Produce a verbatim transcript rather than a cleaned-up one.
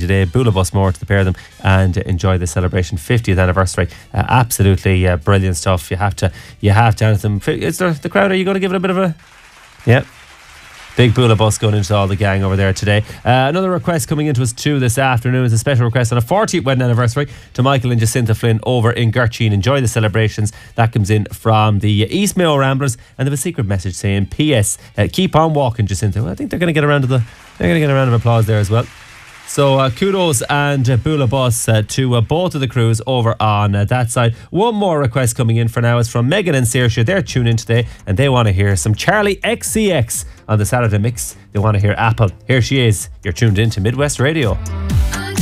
today. Bula Bus more to the pair of them, and uh, enjoy the celebration fiftieth anniversary. Uh, absolutely uh, brilliant stuff. You have to, you have to answer them. Is there the crowd? Are you going to give it a bit of a? Yeah. Big Bula Bus going into all the gang over there today. Uh, another request coming into us too this afternoon is a special request on a fortieth wedding anniversary to Michael and Jacinta Flynn over in Gertrude. Enjoy the celebrations. That comes in from the East Mayo Ramblers, and they have a secret message saying, P S Uh, keep on walking, Jacinta. Well, I think they're going to get around to the. They're going to get a round of applause there as well. So uh, kudos and uh, Bula Bus uh, to uh, both of the crews over on uh, that side. One more request coming in for now is from Megan and Saoirse. They're tuned in today and they want to hear some Charlie X C X on the Saturday Mix. They want to hear Apple. Here she is. You're tuned in to Midwest Radio.